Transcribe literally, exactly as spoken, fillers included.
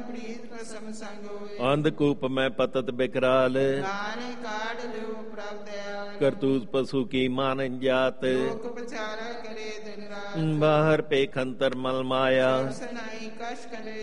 ਪ੍ਰੀਤ ਰਸਮ ਸੰਗ ਹੋਏ। ਅੰਧਕੂਪ ਮੈਂ ਪਤਤ ਬਿਕਰਾਲ, ਗਾਣੇ ਕਾੜ ਲਿਓ ਪ੍ਰਭ ਦਇਆਲ। ਕਰਤੂਤ ਪਸ਼ੂ ਕੀ ਮਾਨਨ ਜਾਤ, ਲੋਕ ਵਿਚਾਰਾ ਕਰੇ ਦਿਨ ਰਾਤ। ਬਾਹਰ ਪੇਖੰਤਰ ਮਲ ਮਾਇਆ, ਸਨਾਈ ਕਸ਼ ਕਲੇ